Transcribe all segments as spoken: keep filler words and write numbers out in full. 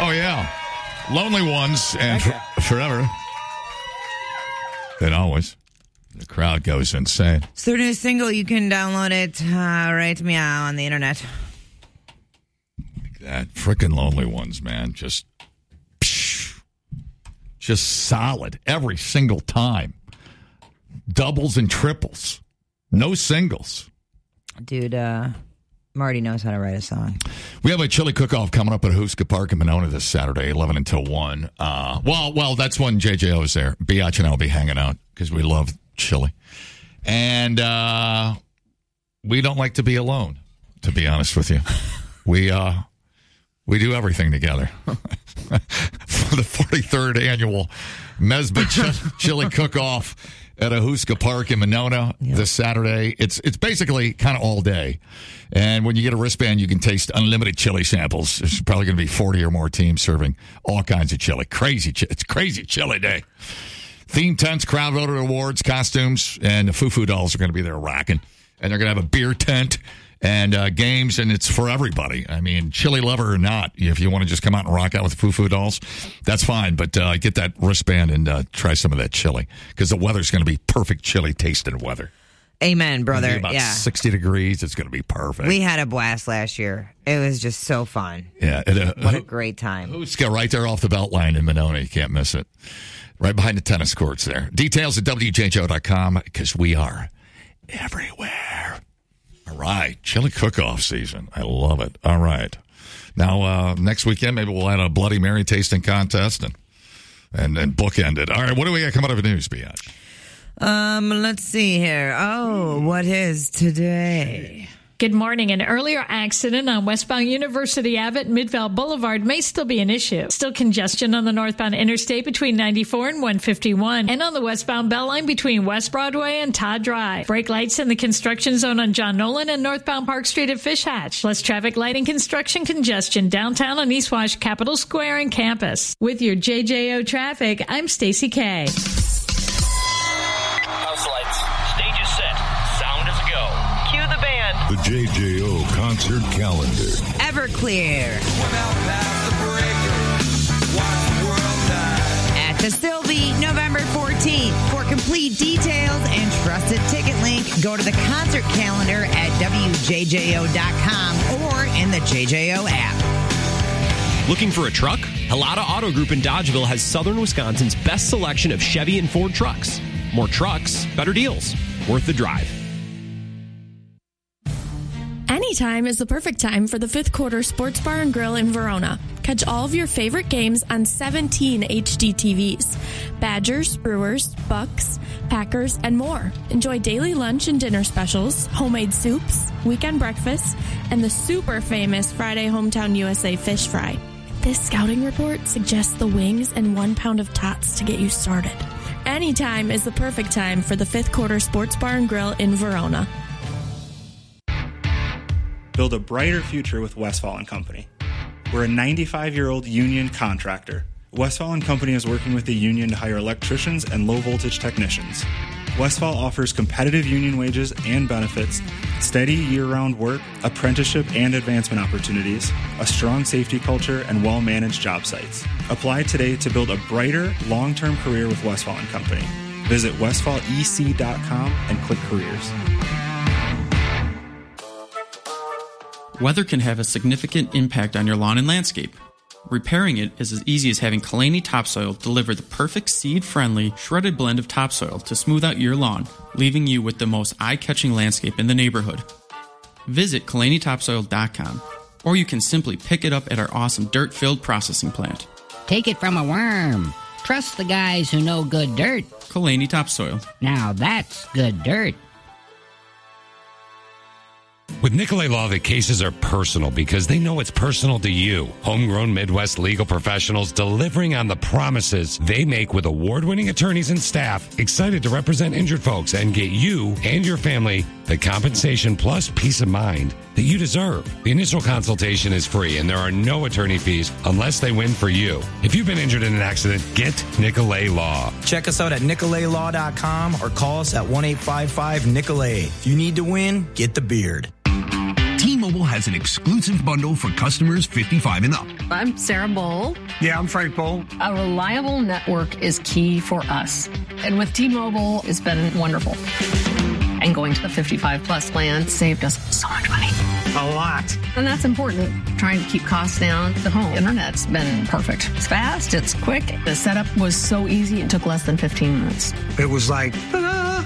Oh, yeah. Lonely Ones and Okay. for, forever. And always. The crowd goes insane. It's their new single. You can download it uh, right meow on the internet. Like that. Freaking Lonely Ones, man. Just, psh, just solid every single time. Doubles and triples. No singles. Dude, uh, Marty knows how to write a song. We have a chili cook-off coming up at Huska Park in Monona this Saturday, eleven until one. Uh, well, well, that's when J J O is there. Biatch and I will be hanging out because we love chili. And uh, we don't like to be alone, to be honest with you. We uh, we do everything together. For the forty-third annual Mesba Ch- Chili Cook-Off at Huska Park in Monona yep. this Saturday. It's it's basically kind of all day. And when you get a wristband, you can taste unlimited chili samples. There's probably going to be forty or more teams serving all kinds of chili. Crazy. Chi- it's crazy chili day. Theme tents, crowd voter awards, costumes, and the Foo Foo Dolls are going to be there rocking. And they're going to have a beer tent and uh, games, and it's for everybody. I mean, chili lover or not, if you want to just come out and rock out with the Foo Foo Dolls, that's fine. But uh, get that wristband and uh, try some of that chili because the weather's going to be perfect chili tasting weather. Amen, brother. It'll be about yeah. sixty degrees. It's going to be perfect. We had a blast last year. It was just so fun. Yeah. It, uh, what a great time. Huska right there off the belt line in Monona. You can't miss it. Right behind the tennis courts there. Details at W J J O dot com because we are everywhere. All right. Chili cook-off season. I love it. All right. Now, uh, next weekend, maybe we'll add a Bloody Mary tasting contest and and, and bookend it. All right. What do we got coming up in news, Biatch? Um, let's see here. Oh, what is today? Good morning. An earlier accident on westbound University Ave at Midvale Boulevard may still be an issue. Still congestion on the northbound interstate between ninety-four and one fifty-one, and on the westbound Beltline between West Broadway and Todd Drive. Brake lights in the construction zone on John Nolan and northbound Park Street at Fish Hatch. Less traffic, light, and construction congestion downtown on East Wash, Capitol Square, and campus. With your J J O traffic, I'm Stacy K. House lights. Stage is set. Sound is a go. Cue the band. The J J O concert calendar. Everclear. At the Sylvie, November fourteenth. For complete details and trusted ticket link, go to the concert calendar at W J J O dot com or in the J J O app. Looking for a truck? Halata Auto Group in Dodgeville has southern Wisconsin's best selection of Chevy and Ford trucks. More trucks, better deals. Worth the drive. Anytime is the perfect time for the Fifth Quarter Sports Bar and Grill in Verona. Catch all of your favorite games on seventeen H D T Vs. Badgers, Brewers, Bucks, Packers, and more. Enjoy daily lunch and dinner specials, homemade soups, weekend breakfasts, and the super famous Friday Hometown U S A fish fry. This scouting report suggests the wings and one pound of tots to get you started. Anytime is the perfect time for the Fifth Quarter Sports Bar and Grill in Verona. Build a brighter future with Westfall and Company. We're a ninety-five-year-old union contractor. Westfall and Company is working with the union to hire electricians and low-voltage technicians. Westfall offers competitive union wages and benefits, steady year-round work, apprenticeship and advancement opportunities, a strong safety culture, and well-managed job sites. Apply today to build a brighter, long-term career with Westfall and Company. Visit westfall e c dot com and click careers. Weather can have a significant impact on your lawn and landscape. Repairing it is as easy as having Kalani Topsoil deliver the perfect seed-friendly, shredded blend of topsoil to smooth out your lawn, leaving you with the most eye-catching landscape in the neighborhood. Visit Kalani Topsoil dot com, or you can simply pick it up at our awesome dirt-filled processing plant. Take it from a worm. Trust the guys who know good dirt. Kalani Topsoil. Now that's good dirt. With Nicolay Law, the cases are personal because they know it's personal to you. Homegrown Midwest legal professionals delivering on the promises they make with award-winning attorneys and staff excited to represent injured folks and get you and your family the compensation plus peace of mind that you deserve. The initial consultation is free and there are no attorney fees unless they win for you. If you've been injured in an accident, get Nicolay Law. Check us out at Nicolay Law dot com or call us at one eight five five Nicolay. If you need to win, get the beard. T-Mobile has an exclusive bundle for customers fifty-five and up. I'm Sarah Bowl. Yeah, I'm Frank Bowl. A reliable network is key for us. And with T-Mobile, it's been wonderful. And going to the fifty-five plus plan saved us so much money. A lot. And that's important. Trying to keep costs down. The home internet's been perfect. It's fast. It's quick. The setup was so easy. It took less than fifteen minutes. It was like, ta-da!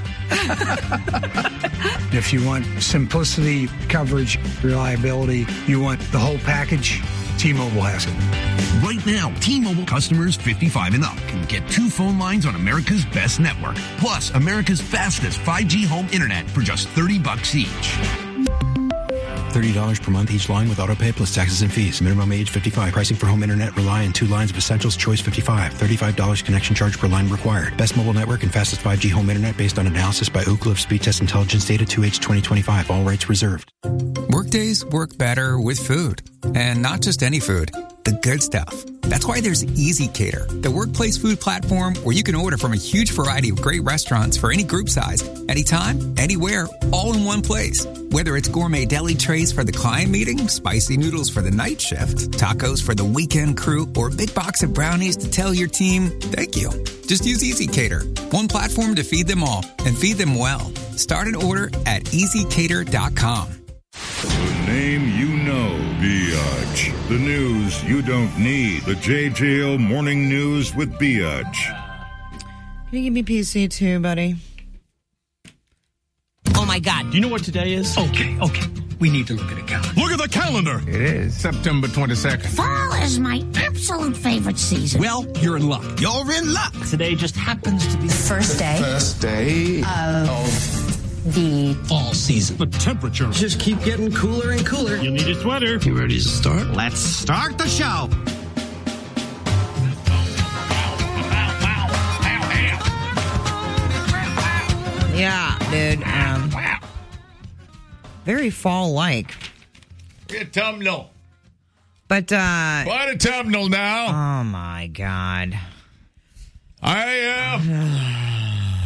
If you want simplicity, coverage, reliability, you want the whole package, T-Mobile has it. Right now, T-Mobile customers fifty-five and up can get two phone lines on America's best network, plus America's fastest five G home internet for just thirty bucks each. thirty dollars per month each line with autopay plus taxes and fees. Minimum age fifty-five. Pricing for home internet rely on two lines of Essentials Choice fifty-five. thirty-five dollars connection charge per line required. Best mobile network and fastest five G home internet based on analysis by Ookla of Speed Test Intelligence Data two H twenty twenty-five. All rights reserved. Workdays work better with food. And not just any food, the good stuff. That's why there's Easy Cater, the workplace food platform where you can order from a huge variety of great restaurants for any group size, anytime, anywhere, all in one place. Whether it's gourmet deli trays for the client meeting, spicy noodles for the night shift, tacos for the weekend crew, or a big box of brownies to tell your team, thank you. Just use Easy Cater, one platform to feed them all, and feed them well. Start an order at easy cater dot com. The name you know, Biatch. The news you don't need. The J J O Morning News with Biatch. Can you give me P C too, buddy? Oh, my God. Do you know what today is? Okay, okay. We need to look at a calendar. Look at the calendar. It is September twenty-second. Fall is my absolute favorite season. Well, you're in luck. You're in luck. Today just happens to be the first day. First day of... of the fall season. The temperature just keep getting cooler and cooler. You need a sweater. You ready to start? Let's start the show. Yeah, dude. Um, very fall-like. Autumnal. But, uh... What autumnal now? Oh, my God. I am...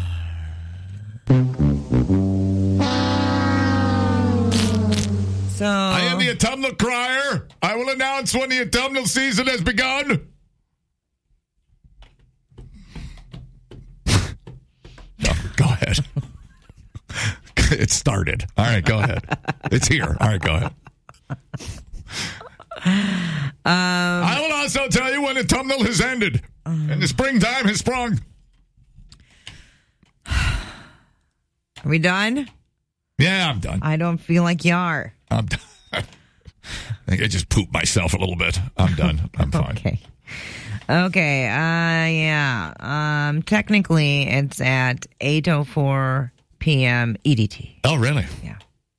So, I am the autumnal crier. I will announce when the autumnal season has begun. No, go ahead. It started. All right, go ahead. It's here. All right, go ahead. Um, I will also tell you when autumnal has ended um, and the springtime has sprung. Are we done? Yeah, I'm done. I don't feel like you are. I'm done. I think I just pooped myself a little bit. I'm done. I'm fine. Okay. Okay. Uh, yeah. Um, technically, it's at eight oh four p.m. E D T. Oh, really? Yeah.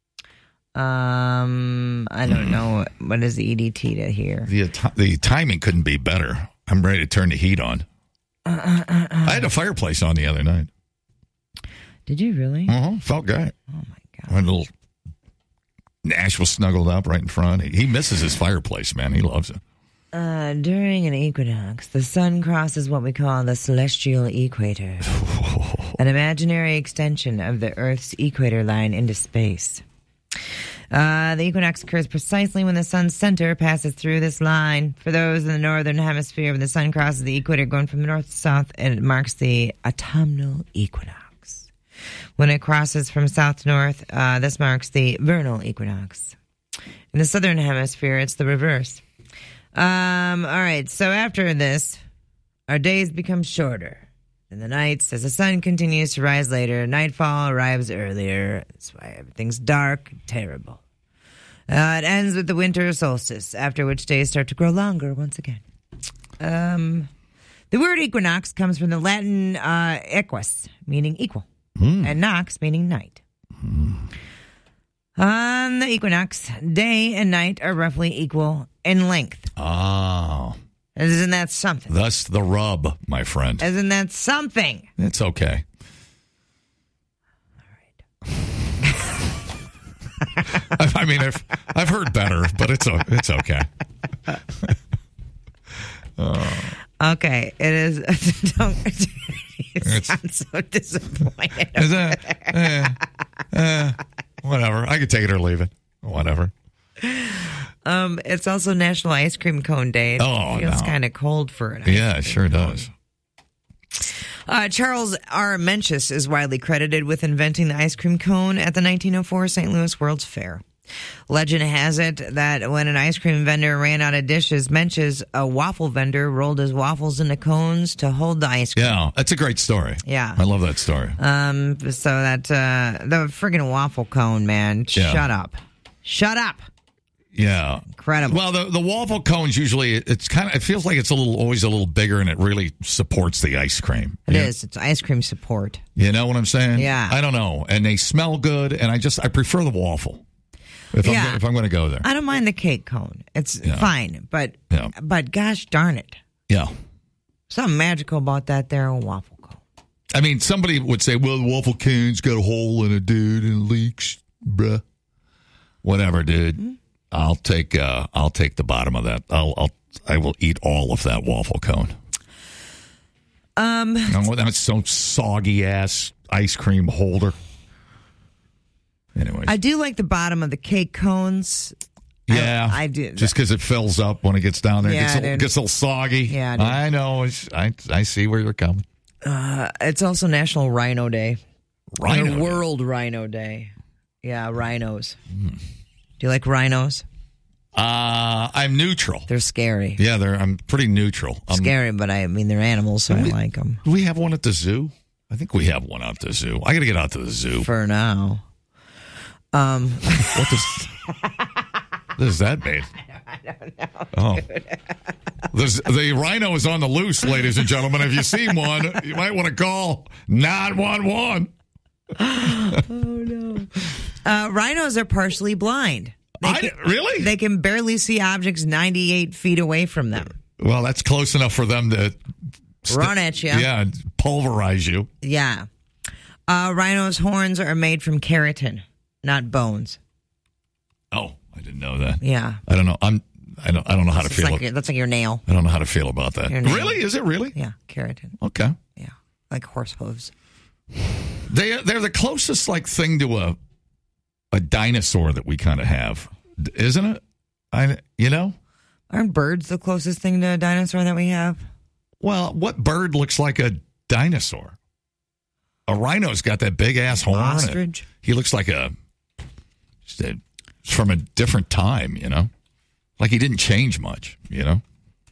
Um, I don't mm. know. What is the E D T to here? The, the timing couldn't be better. I'm ready to turn the heat on. Uh, uh, uh, uh. I had a fireplace on the other night. Did you really? Uh-huh. Felt great. Oh, my God. My little Nash was snuggled up right in front. He, he misses his fireplace, man. He loves it. Uh, during an equinox, the sun crosses what we call the celestial equator, an imaginary extension of the Earth's equator line into space. Uh, the equinox occurs precisely when the sun's center passes through this line. For those in the northern hemisphere, when the sun crosses the equator going from north to south, it marks the autumnal equinox. When it crosses from south to north, uh, this marks the vernal equinox. In the southern hemisphere, it's the reverse. Um, all right, so after this, our days become shorter. And the nights, as the sun continues to rise later, nightfall arrives earlier. That's why everything's dark and terrible. Uh, it ends with the winter solstice, after which days start to grow longer once again. Um, the word equinox comes from the Latin uh, equus, meaning equal. Mm. And nox, meaning night. Mm. On the equinox, day and night are roughly equal in length. Oh. Isn't that something? Thus the rub, my friend. Isn't that something? It's okay. All right. I mean, I've, I've heard better, but it's, it's okay. oh. Okay, it is. Don't, you sound so disappointed. Is that? eh, eh, whatever. I could take it or leave it. Whatever. Um, it's also National Ice Cream Cone Day. It Oh, feels no. kind of cold for it. Yeah, it sure does. Uh, Charles R. Mencius is widely credited with inventing the ice cream cone at the nineteen oh four Saint Louis World's Fair. Legend has it that when an ice cream vendor ran out of dishes, Mencius, a waffle vendor, rolled his waffles into cones to hold the ice cream. Yeah, that's a great story. Yeah. I love that story. Um, so that, uh, the friggin' waffle cone, man. Yeah. Shut up. Shut up. Yeah. Incredible. Well, the, the waffle cones usually, it's kind of, it feels like it's a little, always a little bigger and it really supports the ice cream. It You- is. It's ice cream support. You know what I'm saying? Yeah. I don't know. And they smell good and I just, I prefer the waffle. If Yeah. I'm, if I'm going to go there. I don't mind the cake cone. It's Yeah. fine, but Yeah. but gosh darn it. Yeah. Something magical about that there waffle cone. I mean, somebody would say, well, the waffle cone's got a hole in it, dude, and it leaks, bruh. Whatever, dude. Mm-hmm. I'll take uh, I'll take the bottom of that. I'll, I'll I will eat all of that waffle cone. Um, No, that's so soggy ass ice cream holder. Anyways, I do like the bottom of the cake cones. yeah, I, I do. Just because it fills up when it gets down there, it Yeah, gets, a, little- dude. gets a little soggy. Yeah, dude. I know. It's, I I see where you're coming. Uh, it's also National Rhino Day. Rhino Or Day. World Rhino Day. Yeah, rhinos. Do you like rhinos? Uh, I'm neutral. They're scary. Yeah, they're. I'm pretty neutral. I'm, Scary, but I mean they're animals, so I we- like them. Do we have one at the zoo? I think we have one out at the zoo. I got to get out to the zoo. For now. Um, what does what does that mean? I don't know. Oh, There's, the rhino is on the loose, ladies and gentlemen. If you see one, you might want to call nine one one. Oh no! Uh, rhinos are partially blind. They I, can, really? They can barely see objects ninety-eight feet away from them. Well, that's close enough for them to Run at you. Yeah, pulverize you. Yeah. Uh, rhinos' horns are made from keratin, not bones. Oh, I didn't know that. Yeah. I don't know. I'm. I don't. I don't know how to It's feel. like ab- your- that's like your nail. I don't know how to feel about that. Your nail. Really? Is it really? Yeah, keratin. Okay. Yeah, like horse hooves. They they're the closest like thing to a a dinosaur that we kind of have, isn't it? I you know. Aren't birds the closest thing to a dinosaur that we have? Well, what bird looks like a dinosaur? A rhino's got that big ass horn. Ostrich? He looks like a, just a from a different time, you know. Like he didn't change much, you know.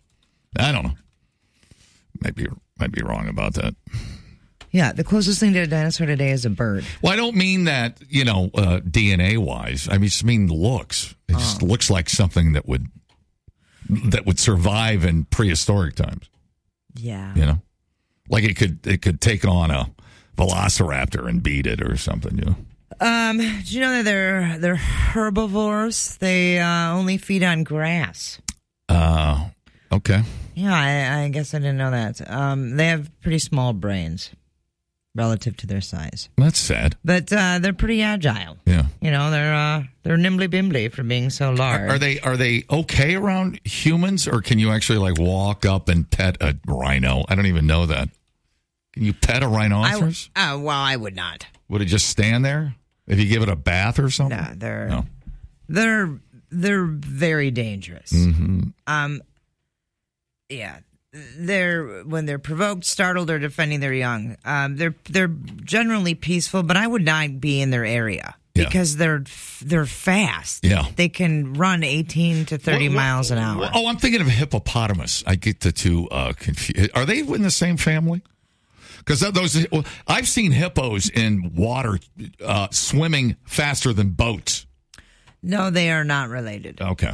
I don't know. Might be might be wrong about that. Yeah, the closest thing to a dinosaur today is a bird. Well, I don't mean that, you know, uh, D N A wise. I mean, just mean looks. It just Oh. looks like something that would that would survive in prehistoric times. Yeah. You know, like it could it could take on a velociraptor and beat it or something. You know. Um, do you know that they're they're herbivores? They uh, only feed on grass. Uh, okay. Yeah, I, I guess I didn't know that. Um, they have pretty small brains relative to their size, That's sad. but uh, they're pretty agile. Yeah. You know, they're uh, they're nimbly bimbly for being so large. Are, are they are they okay around humans, or can you actually like walk up and pet a rhino? I don't even know that. Can you pet a I, rhinoceros? uh, well, I would not. Would it just stand there if you give it a bath or something? No, they're No. they're they're very dangerous. Mm-hmm. Um, yeah, they're when they're provoked, startled, or defending their young. Um, they're they're generally peaceful, but I would not be in their area Yeah. because they're they're fast. Yeah. They can run eighteen to thirty What- what- miles an hour. Oh, I'm thinking of hippopotamus. I get the two uh, confused. Are they in the same family? Because those, I've seen hippos in water uh, swimming faster than boats. No, they are not related. Okay.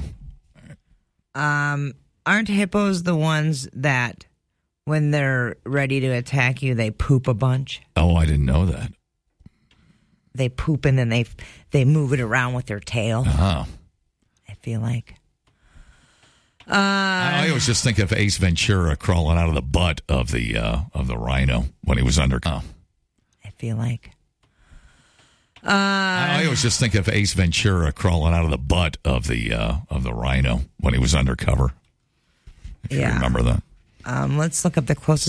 Um, aren't hippos the ones that, when they're ready to attack you, they poop a bunch? Oh, I didn't know that. They poop and then they they move it around with their tail. Oh. I feel like. Uh, I always just think of Ace Ventura crawling out of the butt of the uh, of the rhino when he was under. Oh. I feel like. Uh, I always just think of Ace Ventura crawling out of the butt of the uh, of the rhino when he was undercover. If you Yeah. remember that. Um, let's look up the closest